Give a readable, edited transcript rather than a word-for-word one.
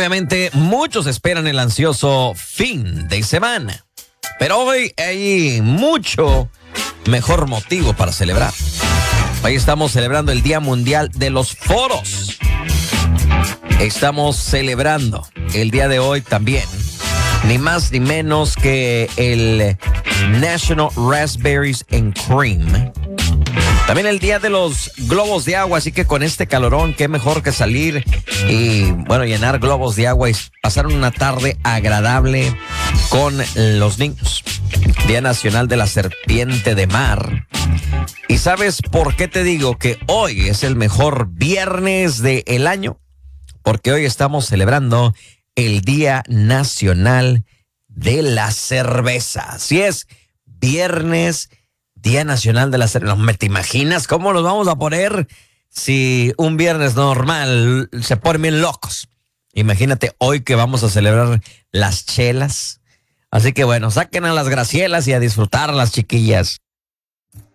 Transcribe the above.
Obviamente, muchos esperan el ansioso fin de semana, pero hoy hay mucho mejor motivo para celebrar. Hoy estamos celebrando el Día Mundial de los Foros. Estamos celebrando el día de hoy también, ni más ni menos que el National Raspberries and Cream. También el día de los globos de agua, así que con este calorón, qué mejor que salir y, bueno, llenar globos de agua y pasar una tarde agradable con los niños. Día Nacional de la Serpiente de Mar. ¿Y sabes por qué te digo que hoy es el mejor viernes del año? Porque hoy estamos celebrando el Día Nacional de la Cerveza. Así es, viernes, Día Nacional de la Cerveza. ¿No te imaginas cómo nos vamos a poner si un viernes normal se ponen bien locos? Imagínate hoy que vamos a celebrar las chelas. Así que bueno, saquen a las Gracielas y a disfrutar las chiquillas.